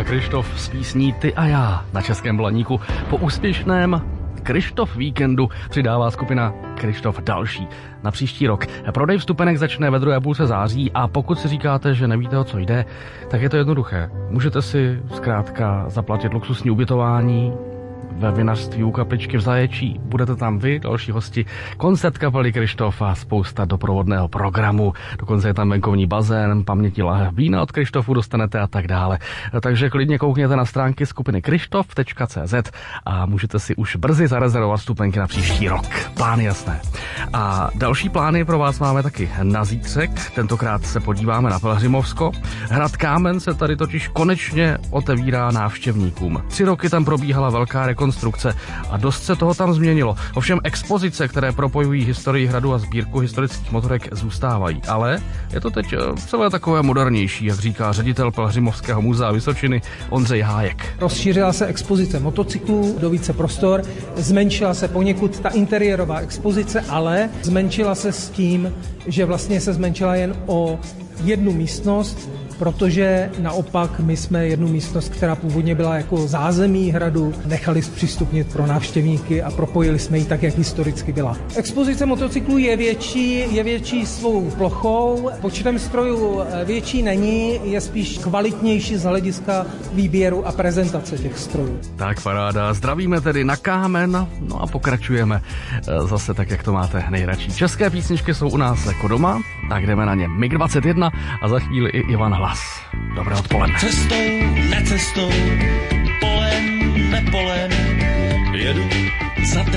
Kryštof s písní Ty a já na Českém Blaníku. Po úspěšném Kryštof víkendu přidává skupina Kryštof další na příští rok. Prodej vstupenek začne ve druhé půlce září a pokud si říkáte, že nevíte, o co jde, tak je to jednoduché. Můžete si zkrátka zaplatit luxusní ubytování ve vinařství u kapličky v Zaječí. Budete tam vy, další hosti, koncert kapely Kryštof a spousta doprovodného programu. Dokonce je tam venkovní bazén, paměti lahev vína od Kryštofu dostanete a tak dále. Takže klidně koukněte na stránky skupiny kryštof.cz a můžete si už brzy zarezervovat vstupenky na příští rok. Plány jasné. A další plány pro vás máme taky na zítřek. Tentokrát se podíváme na Pelhřimovsko. Hrad Kámen se tady totiž konečně otevírá návštěvníkům. 3 roky tam probíhala velká rekonstrukce a dost se toho tam změnilo. Ovšem expozice, které propojují historii hradu a sbírku historických motorek, zůstávají. Ale je to teď celé takové modernější, jak říká ředitel Pelhřimovského muzea Vysočiny Ondřej Hájek. Rozšířila se expozice motocyklů do více prostor, zmenšila se poněkud ta interiérová expozice, ale zmenšila se s tím, že vlastně se zmenšila jen o jednu místnost, protože naopak my jsme jednu místnost, která původně byla jako zázemí hradu, nechali zpřístupnit pro návštěvníky a propojili jsme ji tak, jak historicky byla. Expozice motocyklů je větší svou plochou, počtem strojů větší není, je spíš kvalitnější z hlediska výběru a prezentace těch strojů. Tak paráda, zdravíme tedy na Kámen, no a pokračujeme zase tak, jak to máte nejradši. České písničky jsou u nás jako doma, tak jdeme na ně. MiG-21 a za chvíli i Ivan Hlas. Dobré odpoledne. Cestou, necestou, polem, nepolem, jedu za